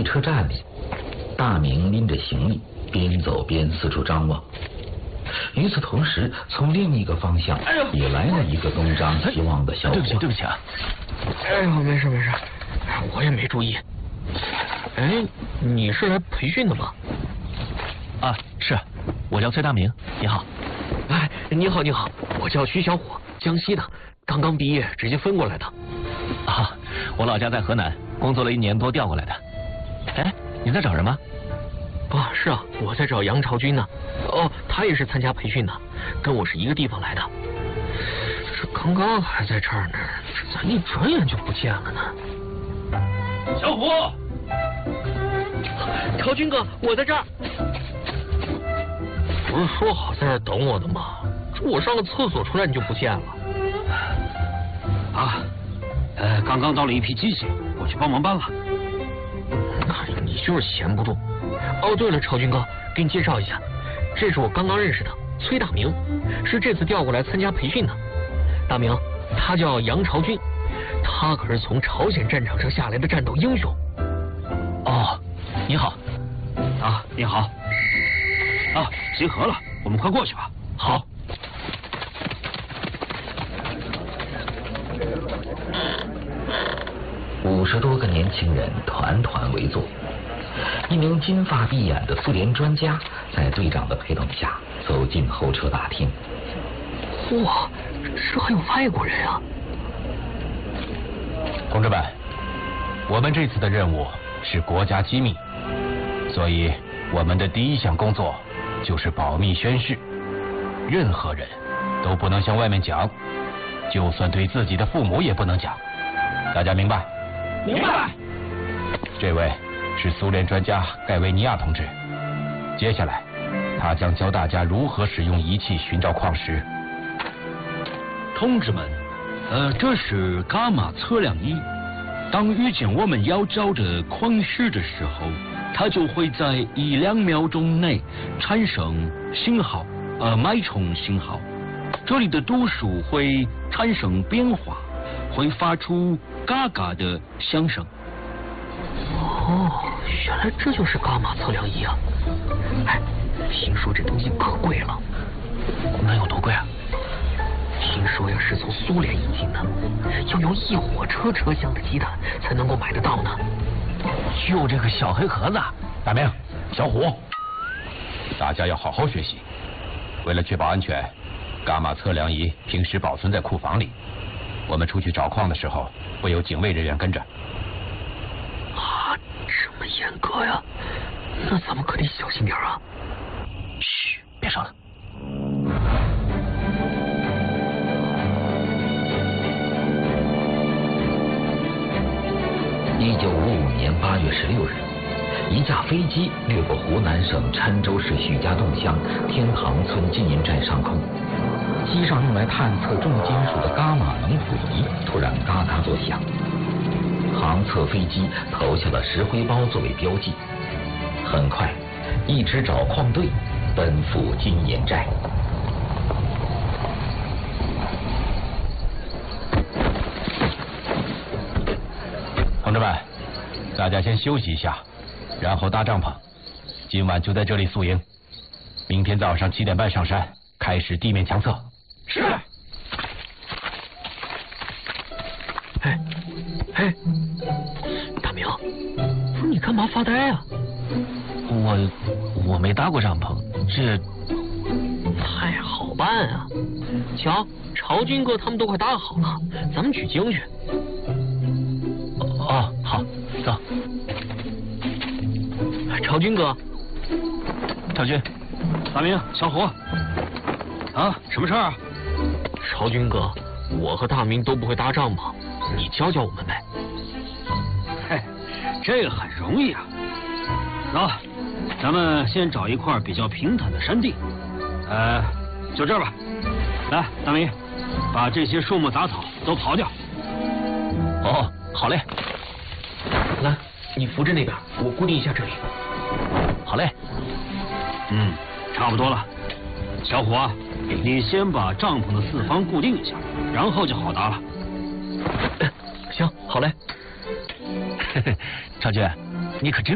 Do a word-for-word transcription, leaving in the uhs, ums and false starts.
车站里，大明拎着行李，边走边四处张望。与此同时，从另一个方向也来了一个东张西望的小伙。 对不起，对不起啊！ 哎呦，没事没事，我也没注意。哎，你是来培训的吗？ 啊，是，我叫崔大明。你好。 哎，你好你好，我叫徐小伙，江西的，刚刚毕业，直接分过来的。 啊，我老家在河南，工作了一年多调过来的。哎，你在找人吗？ 啊，是啊，我在找杨朝军呢。哦，他也是参加培训的，跟我是一个地方来的。这刚刚还在这儿呢，这咋一转眼就不见了呢？ 小虎， 朝军哥，我在这儿。不是说好在这儿等我的吗？这我上个厕所出来你就不见了。 啊，呃，刚刚到了一批机器，我去帮忙搬了。 哎，你就是闲不住。哦，对了，朝军哥，给你介绍一下，这是我刚刚认识的崔大明，是这次调过来参加培训的。大明，他叫杨朝军，他可是从朝鲜战场上下来的战斗英雄。 哦，你好。 啊，你好。啊，集合了，我们快过去吧。 好。 五十多个年轻人团团围坐，一名金发碧眼的苏联专家在队长的陪同下走进候车大厅。 哇，这还有外国人啊！ 同志们，我们这次的任务是国家机密，所以我们的第一项工作就是保密宣誓，任何人都不能向外面讲，就算对自己的父母也不能讲。大家明白？ 明白。 这位是苏联专家盖维尼亚同志，接下来他将教大家如何使用仪器寻找矿石。 同志们，呃，这是伽马测量仪。当遇见我们要找的矿石的时候，它就会在一两秒钟内产生信号，呃，脉冲信号。这里的度数会产生变化，会发出嘎嘎的响声。 哦，原来这就是伽马测量仪啊！哎，听说这东西可贵了。 能有多贵啊？ 听说呀是从苏联引进的，要有一火车车厢的鸡蛋才能够买得到呢。 就这个小黑盒子。 大明，小虎，大家要好好学习。为了确保安全，伽马测量仪平时保存在库房里。我们出去找矿的时候，会有警卫人员跟着。 啊，这么严格呀？那咱们可得小心点啊！ 嘘，别说了。 一九五五年八月十六日，一架飞机掠过湖南省郴州市许家洞乡天堂村金银寨上空，机上用来探测重金属的伽马能谱仪突然嘎嘎作响，航测飞机投下了石灰包作为标记。很快，一支找矿队奔赴金银寨。 同志们，大家先休息一下，然后搭帐篷。今晚就在这里宿营，明天早上七点半上山，开始地面强测。 是。 哎哎，大明，不是你干嘛发呆啊？ 我我没搭过帐篷，这太好办啊！瞧，朝军哥他们都快搭好了，咱们取经去。 哦，好，走。 朝军哥， 朝军， 大明，小虎，啊，什么事儿啊？ 朝军哥，我和大明都不会搭帐篷，你教教我们呗。 嘿，这个很容易啊。走，咱们先找一块比较平坦的山地，呃，就这儿吧。来，大明，把这些树木杂草都刨掉。 哦，好嘞。 来，你扶着那边，我固定一下这里。 好嘞。 嗯，差不多了。小虎啊，你先把帐篷的四方固定一下，然后就好搭了。 行，好嘞。 朝军，你可真